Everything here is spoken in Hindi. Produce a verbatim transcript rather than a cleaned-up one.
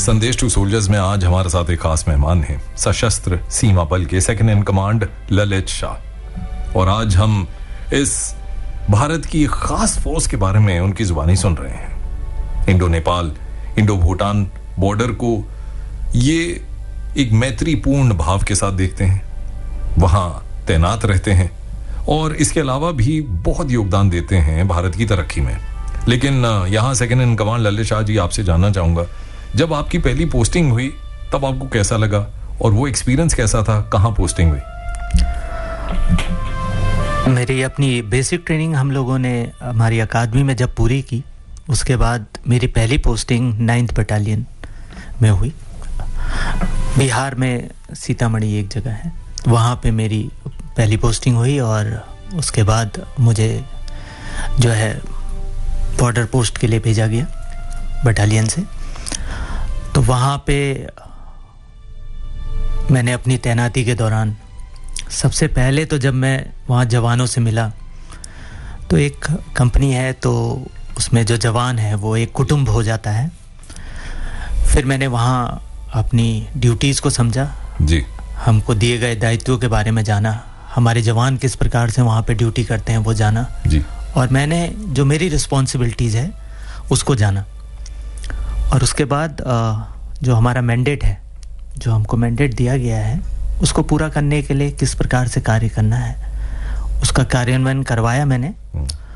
संदेश टू सोल्जर्स में आज हमारे साथ एक खास मेहमान हैं, सशस्त्र सीमा बल के second in command Lalit Shah. और आज हम इस भारत की खास फोर्स के बारे में उनकी जुबानी सुन रहे हैं। Indo Nepal, Indo Bhutan border को ये एक मैत्रीपूर्ण भाव के साथ देखते हैं, वहां तैनात रहते हैं और इसके अलावा भी बहुत योगदान देते हैं भारत की तरक्की में। लेकिन यहां second in command Lalit Shah ji, आपसे जानना चाहूंगा, जब आपकी पहली पोस्टिंग हुई तब आपको कैसा लगा और वो एक्सपीरियंस कैसा था? कहां पोस्टिंग हुई? मेरी अपनी बेसिक ट्रेनिंग हम लोगों ने हमारी अकादमी में जब पूरी की, उसके बाद मेरी पहली पोस्टिंग नाइन्थ बटालियन में हुई। बिहार में सीतामढ़ी एक जगह है, वहाँ पे मेरी पहली पोस्टिंग हुई और उसके बाद मुझे जो है बॉर्डर पोस्ट के लिए भेजा गया बटालियन से। तो वहाँ पे मैंने अपनी तैनाती के दौरान सबसे पहले तो जब मैं वहाँ जवानों से मिला तो एक कंपनी है तो उसमें जो जवान है वो एक कुटुंब हो जाता है। फिर मैंने वहाँ अपनी ड्यूटीज़ को समझा जी, हमको दिए गए दायित्वों के बारे में जाना, हमारे जवान किस प्रकार से वहाँ पे ड्यूटी करते हैं वो जाना जी। और मैंने जो मेरी रिस्पॉन्सिबिलिटीज़ है उसको जाना। और उसके बाद जो हमारा मैंडेट है, जो हमको मैंडेट दिया गया है, उसको पूरा करने के लिए किस प्रकार से कार्य करना है उसका कार्यान्वयन करवाया मैंने।